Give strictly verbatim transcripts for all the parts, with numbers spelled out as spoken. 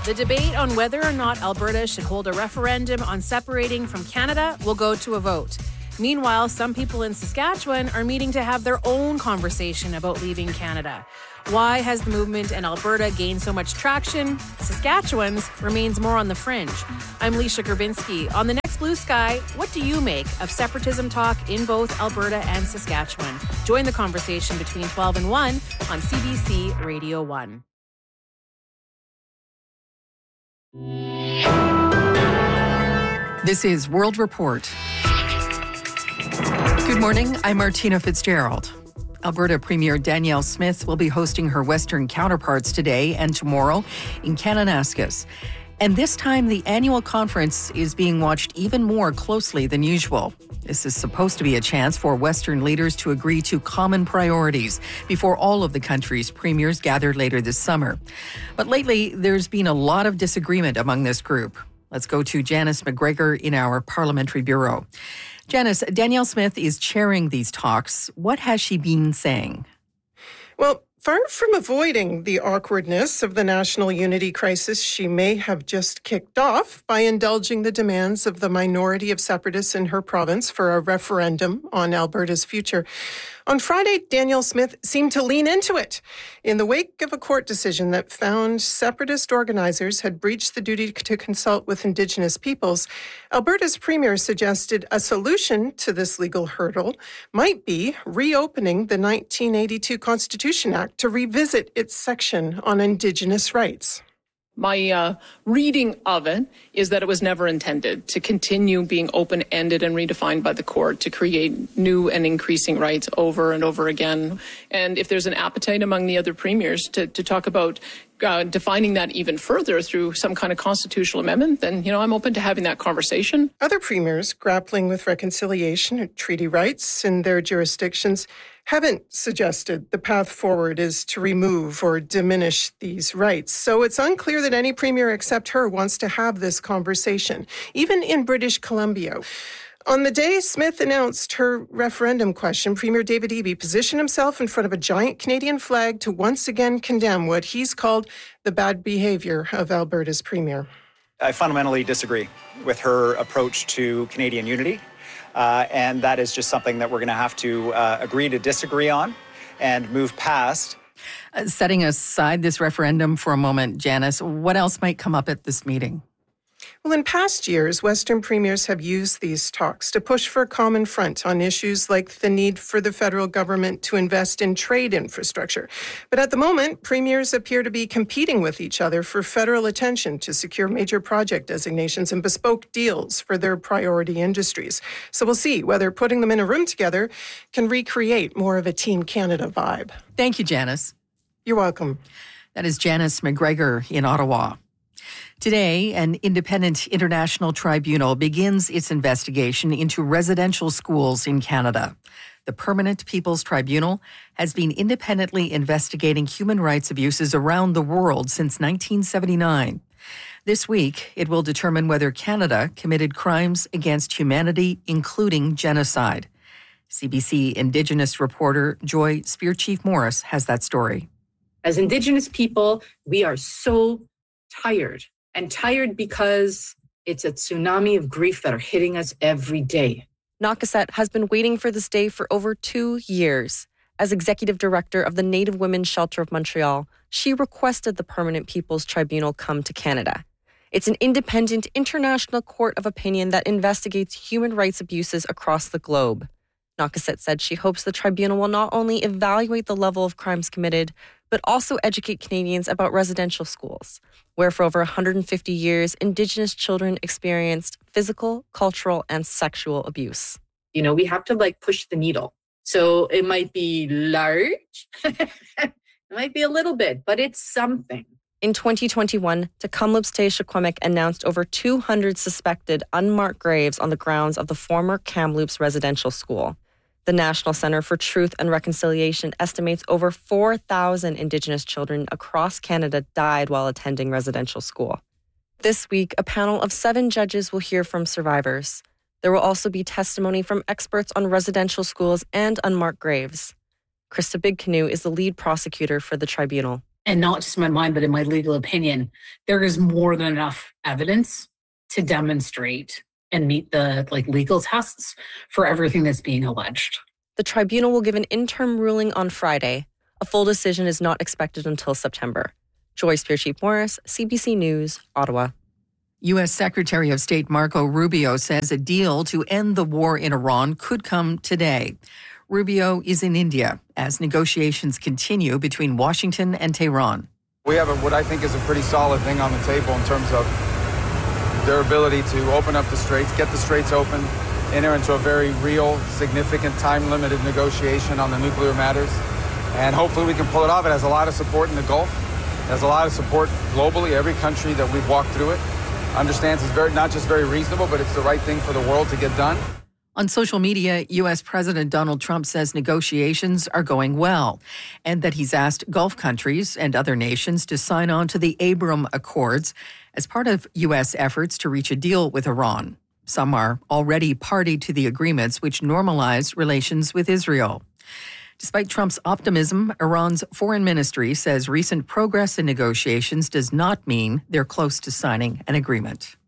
The debate on whether or not Alberta should hold a referendum on separating from Canada will go to a vote. Meanwhile, some people in Saskatchewan are meeting to have their own conversation about leaving Canada. Why has the movement in Alberta gained so much traction? Saskatchewan's remains more on the fringe. I'm Leisha Grabinski. On the next Blue Sky, what do you make of separatism talk in both Alberta and Saskatchewan? Join the conversation between twelve and one on C B C Radio one. This is World Report. Good morning, I'm Martina Fitzgerald. Alberta Premier Danielle Smith will be hosting her Western counterparts today and tomorrow in Kananaskis. And this time, the annual conference is being watched even more closely than usual. This is supposed to be a chance for Western leaders to agree to common priorities before all of the country's premiers gather later this summer. But lately, there's been a lot of disagreement among this group. Let's go to Janice McGregor in our Parliamentary Bureau. Janice, Danielle Smith is chairing these talks. What has she been saying? Well, far from avoiding the awkwardness of the national unity crisis, she may have just kicked off by indulging the demands of the minority of separatists in her province for a referendum on Alberta's future. On Friday, Danielle Smith seemed to lean into it. In the wake of a court decision that found separatist organizers had breached the duty to consult with Indigenous peoples, Alberta's premier suggested a solution to this legal hurdle might be reopening the nineteen eighty-two Constitution Act to revisit its section on Indigenous rights. My uh, reading of it is that it was never intended to continue being open-ended and redefined by the court to create new and increasing rights over and over again. And if there's an appetite among the other premiers to, to talk about uh, defining that even further through some kind of constitutional amendment, then, you know, I'm open to having that conversation. Other premiers grappling with reconciliation and treaty rights in their jurisdictions haven't suggested the path forward is to remove or diminish these rights. So it's unclear that any premier except her wants to have this conversation, even in British Columbia. On the day Smith announced her referendum question, Premier David Eby positioned himself in front of a giant Canadian flag to once again condemn what he's called the bad behavior of Alberta's premier. I fundamentally disagree with her approach to Canadian unity. Uh, and that is just something that we're going to have to uh, agree to disagree on and move past. Uh, setting aside this referendum for a moment, Janice, what else might come up at this meeting? Well, in past years, Western premiers have used these talks to push for a common front on issues like the need for the federal government to invest in trade infrastructure. But at the moment, premiers appear to be competing with each other for federal attention to secure major project designations and bespoke deals for their priority industries. So we'll see whether putting them in a room together can recreate more of a Team Canada vibe. Thank you, Janice. You're welcome. That is Janice McGregor in Ottawa. Today, an independent international tribunal begins its investigation into residential schools in Canada. The Permanent People's Tribunal has been independently investigating human rights abuses around the world since nineteen seventy-nine. This week, it will determine whether Canada committed crimes against humanity, including genocide. C B C Indigenous reporter Joy Spearchief-Morris has that story. As Indigenous people, we are so tired. And tired because it's a tsunami of grief that are hitting us every day. Nakaset has been waiting for this day for over two years. As executive director of the Native Women's Shelter of Montreal, she requested the Permanent People's Tribunal come to Canada. It's an independent international court of opinion that investigates human rights abuses across the globe. Nakaset said she hopes the tribunal will not only evaluate the level of crimes committed, but also educate Canadians about residential schools, where for over one hundred fifty years, Indigenous children experienced physical, cultural, and sexual abuse. You know, we have to like push the needle. So it might be large, it might be a little bit, but it's something. In twenty twenty-one, Tecumloops Te Secwepemc announced over two hundred suspected unmarked graves on the grounds of the former Kamloops Residential School. The National Centre for Truth and Reconciliation estimates over four thousand Indigenous children across Canada died while attending residential school. This week, a panel of seven judges will hear from survivors. There will also be testimony from experts on residential schools and unmarked graves. Krista Bigcanoe is the lead prosecutor for the tribunal. and not just in my mind, but in my legal opinion, there is more than enough evidence to demonstrate and meet the like legal tests for everything that's being alleged. The tribunal will give an interim ruling on Friday. A full decision is not expected until September. Joy Spearcheap-Morris, C B C News, Ottawa. U S. Secretary of State Marco Rubio says a deal to end the war in Iran could come today. Rubio is in India as negotiations continue between Washington and Tehran. We have a, what I think is a pretty solid thing on the table in terms of their ability to open up the straits, get the straits open, enter into a very real, significant, time-limited negotiation on the nuclear matters. And hopefully we can pull it off. It has a lot of support in the Gulf. It has a lot of support globally. Every country that we've walked through it understands it's very, not just very reasonable, but it's the right thing for the world to get done. On social media, U S. President Donald Trump says negotiations are going well and that he's asked Gulf countries and other nations to sign on to the Abraham Accords as part of U S efforts to reach a deal with Iran. Some are already party to the agreements which normalize relations with Israel. Despite Trump's optimism, Iran's foreign ministry says recent progress in negotiations does not mean they're close to signing an agreement.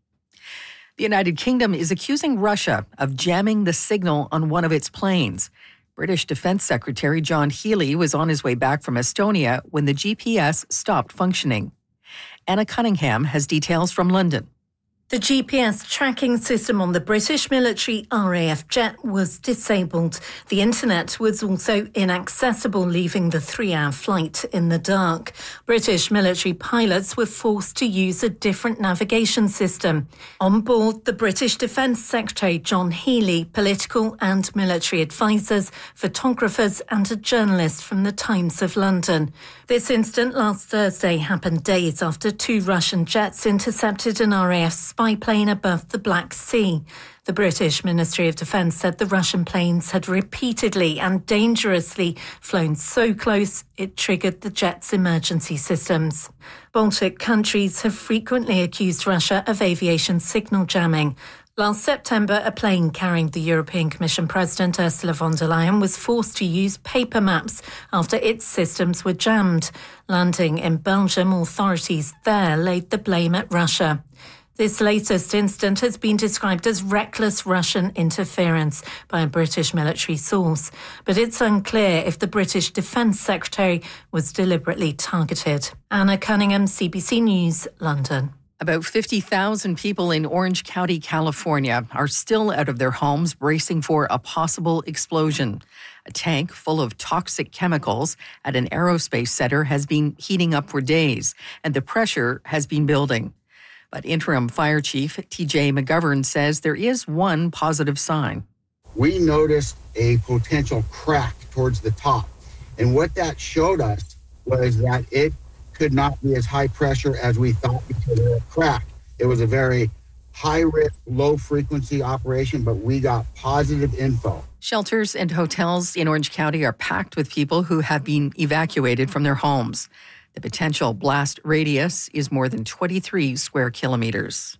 The United Kingdom is accusing Russia of jamming the signal on one of its planes. British Defense Secretary John Healey was on his way back from Estonia when the G P S stopped functioning. Anna Cunningham has details from London. The G P S tracking system on the British military R A F jet was disabled. The internet was also inaccessible, leaving the three-hour flight in the dark. British military pilots were forced to use a different navigation system. On board, the British Defence Secretary John Healey, political and military advisers, photographers and a journalist from the Times of London. This incident last Thursday happened days after two Russian jets intercepted an R A F spy plane above the Black Sea. The British Ministry of Defence said the Russian planes had repeatedly and dangerously flown so close it triggered the jet's emergency systems. Baltic countries have frequently accused Russia of aviation signal jamming. Last September, a plane carrying the European Commission President Ursula von der Leyen was forced to use paper maps after its systems were jammed. Landing in Belgium, authorities there laid the blame at Russia. This latest incident has been described as reckless Russian interference by a British military source, but it's unclear if the British Defence Secretary was deliberately targeted. Anna Cunningham, C B C News, London. About fifty thousand people in Orange County, California, are still out of their homes bracing for a possible explosion. A tank full of toxic chemicals at an aerospace center has been heating up for days, and the pressure has been building. But interim fire chief T J McGovern says there is one positive sign. We noticed a potential crack towards the top, and what that showed us was that it could not be as high pressure as we thought because of the crack. It was a very high-risk, low-frequency operation, but we got positive info. Shelters and hotels in Orange County are packed with people who have been evacuated from their homes. The potential blast radius is more than twenty-three square kilometers.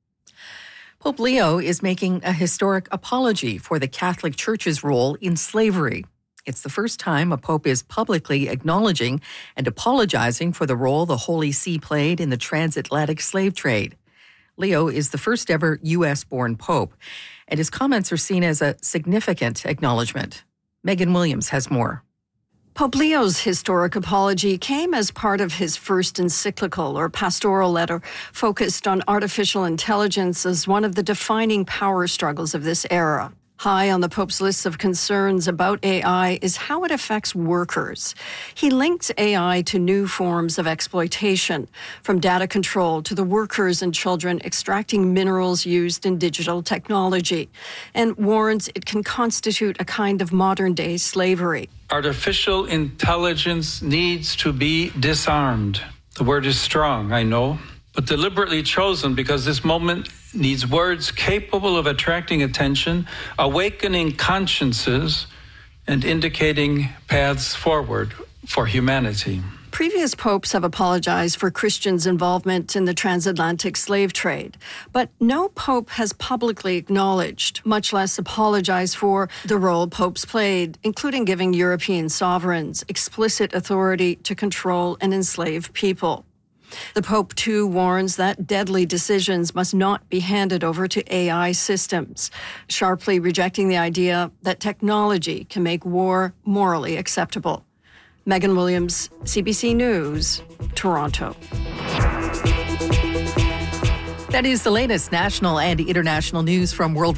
Pope Leo is making a historic apology for the Catholic Church's role in slavery. It's the first time a pope is publicly acknowledging and apologizing for the role the Holy See played in the transatlantic slave trade. Leo is the first ever U S-born pope, and his comments are seen as a significant acknowledgement. Megan Williams has more. Pope Leo's historic apology came as part of his first encyclical or pastoral letter focused on artificial intelligence as one of the defining power struggles of this era. High on the Pope's list of concerns about A I is how it affects workers. He links A I to new forms of exploitation, from data control to the workers and children extracting minerals used in digital technology, and warns it can constitute a kind of modern-day slavery. Artificial intelligence needs to be disarmed. The word is strong, I know, but deliberately chosen because this moment needs words capable of attracting attention, awakening consciences, and indicating paths forward for humanity. Previous popes have apologized for Christians' involvement in the transatlantic slave trade, but no pope has publicly acknowledged, much less apologized for, the role popes played, including giving European sovereigns explicit authority to control and enslave people. The Pope, too, warns that deadly decisions must not be handed over to A I systems, sharply rejecting the idea that technology can make war morally acceptable. Megan Williams, C B C News, Toronto. That is the latest national and international news from World